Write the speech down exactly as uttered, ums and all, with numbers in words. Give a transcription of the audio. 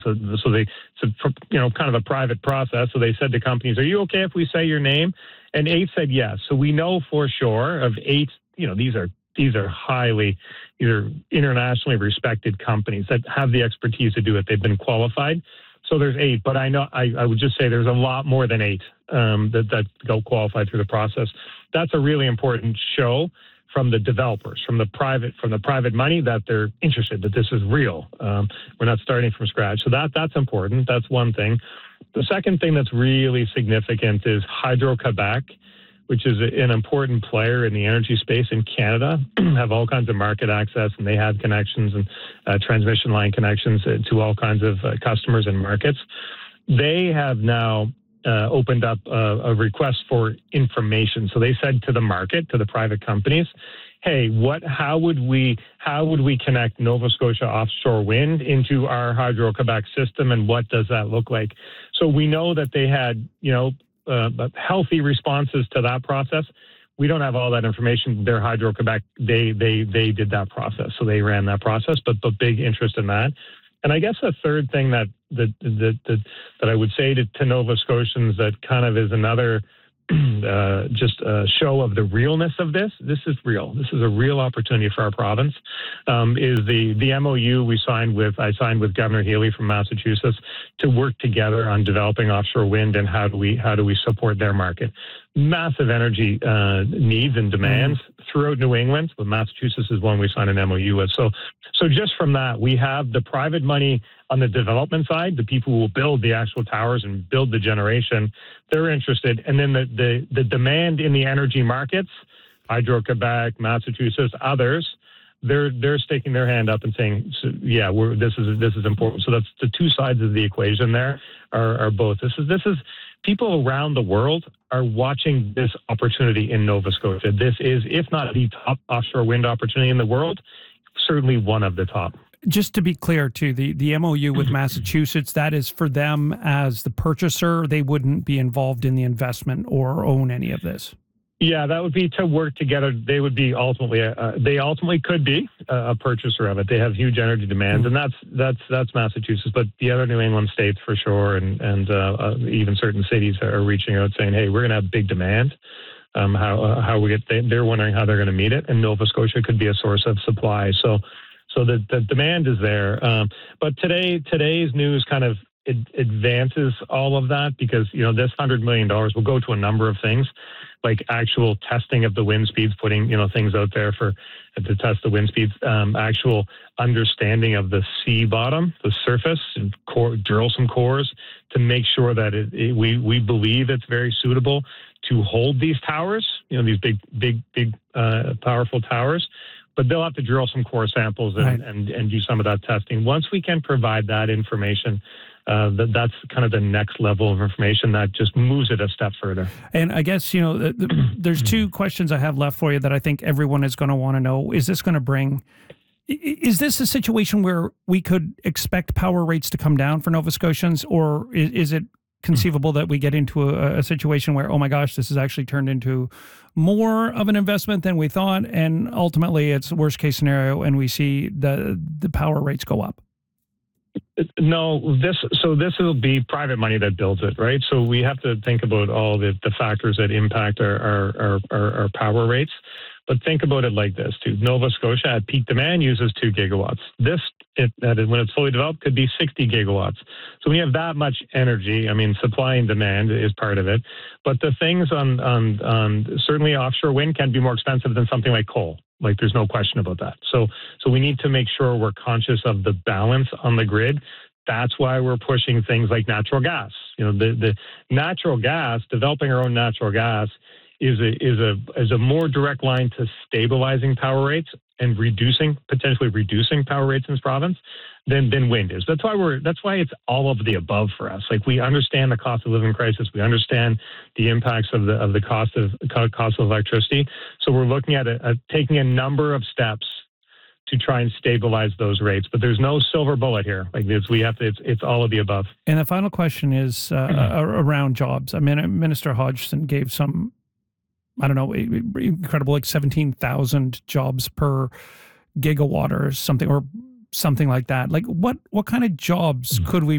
So, so they, so for, you know, kind of a private process. So they said to companies, "Are you okay if we say your name?" And eight said yes. So we know for sure of eight. You know, these are these are highly, these are internationally respected companies that have the expertise to do it. They've been qualified. So there's eight, but I know I, I would just say there's a lot more than eight um, that that go qualified through the process. That's a really important show from the developers, from the private, from the private money, that they're interested, that this is real. Um, we're not starting from scratch. So that that's important. That's one thing. The second thing that's really significant is Hydro-Québec, which is an important player in the energy space in Canada, have all kinds of market access, and they have connections and uh, transmission line connections to all kinds of uh, customers and markets. They have now uh, opened up a, a request for information. So they said to the market, to the private companies, "Hey, what? How would we? How would we connect Nova Scotia offshore wind into our Hydro-Québec system, and what does that look like?" So we know that they had, you know, uh, healthy responses to that process. We don't have all that information. Their Hydro-Québec, they they they did that process, so they ran that process, but but big interest in that. And I guess a third thing that that that that, that I would say to, to Nova Scotians that kind of is another uh, just a show of the realness of this. This is real. This is a real opportunity for our province. Um, is the the M O U we signed with I signed with Governor Healy from Massachusetts to work together on developing offshore wind, and how do we how do we support their market. Massive energy uh, needs and demands mm-hmm. throughout New England, but Massachusetts is one we signed an M O U with. So, so just from that, we have the private money on the development side, the people who will build the actual towers and build the generation, they're interested. And then the the, the demand in the energy markets, Hydro-Québec, Massachusetts, others, they're they're sticking their hand up and saying, so, yeah, we're, this is this is important. So that's the two sides of the equation. There are, are both. This is this is. People around the world are watching this opportunity in Nova Scotia. This is, if not the top offshore wind opportunity in the world, certainly one of the top. Just to be clear, too, the, the M O U with Massachusetts, that is for them as the purchaser. They wouldn't be involved in the investment or own any of this. Yeah, that would be to work together. They would be ultimately, uh, they ultimately could be a, a purchaser of it. They have huge energy demands, mm-hmm. and that's that's that's Massachusetts. But the other New England states for sure, and and uh, uh, even certain cities are reaching out saying, "Hey, we're going to have big demand. Um, how uh, how we get? They, they're wondering how they're going to meet it, and Nova Scotia could be a source of supply. So, so the the demand is there. Um, but today today's news kind of it advances all of that, because you know this hundred million dollars will go to a number of things, like actual testing of the wind speeds, putting you know things out there for to test the wind speeds, um, actual understanding of the sea bottom, the surface, and core, drill some cores to make sure that it, it, we we believe it's very suitable to hold these towers, you know these big big big uh, powerful towers. But they'll have to drill some core samples and, right. and, and do some of that testing. Once we can provide that information, uh, that, that's kind of the next level of information that just moves it a step further. And I guess, you know, the, the, there's two questions I have left for you that I think everyone is going to want to know. Is this going to bring, is this a situation where we could expect power rates to come down for Nova Scotians, or is, is it conceivable that we get into a, a situation where, oh my gosh, this has actually turned into more of an investment than we thought, and ultimately it's worst case scenario and we see the the power rates go up? No, this so this will be private money that builds it, right? So we have to think about all the, the factors that impact our our, our our power rates. But think about it like this, too. Nova Scotia at peak demand uses two gigawatts. This, it, that is, when it's fully developed, could be sixty gigawatts. So when you have that much energy, I mean, supply and demand is part of it. But the things on, on, on certainly offshore wind can be more expensive than something like coal. Like, there's no question about that. So, so we need to make sure we're conscious of the balance on the grid. That's why we're pushing things like natural gas. You know, the, the natural gas, developing our own natural gas, is a is a is a more direct line to stabilizing power rates and reducing potentially reducing power rates in this province than than wind is. That's why we're that's why it's all of the above for us. Like, we understand the cost of living crisis, we understand the impacts of the of the cost of cost of electricity. So we're looking at a, a, taking a number of steps to try and stabilize those rates. But there's no silver bullet here. Like this, we have to. It's it's all of the above. And the final question is uh, mm-hmm. around jobs. I mean, Minister Hodgson gave some, I don't know, incredible, like seventeen thousand jobs per gigawatt or something, or something like that. Like, what, what kind of jobs mm-hmm. could we